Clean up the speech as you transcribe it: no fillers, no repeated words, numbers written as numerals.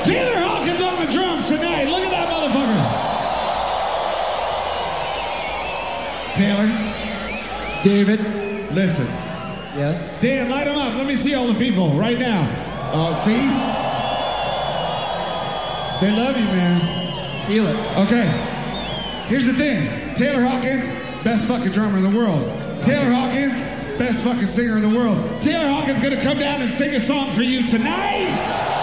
Taylor Hawkins on the drums tonight. Look at that motherfucker. Taylor. David. Listen. Yes? Dan, light them up. Let me see all the people right now. See? They love you, man. Feel it. Okay. Here's the thing. Taylor Hawkins, best fucking drummer in the world. Taylor Hawkins, best fucking singer in the world. Taylor Hawkins gonna come down and sing a song for you tonight.